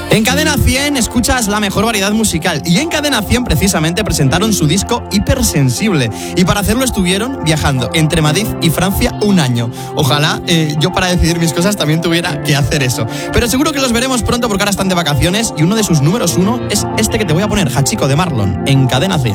En Cadena 100 escuchas la mejor variedad musical y en Cadena 100 precisamente presentaron su disco Hipersensible y para hacerlo estuvieron viajando entre Madrid y Francia un año. Ojalá yo para decidir mis cosas también tuviera que hacer eso. Pero seguro que los veremos pronto porque ahora están de vacaciones y uno de sus números 1 es este que te voy a poner, Hachiko de Marlon, en Cadena 100.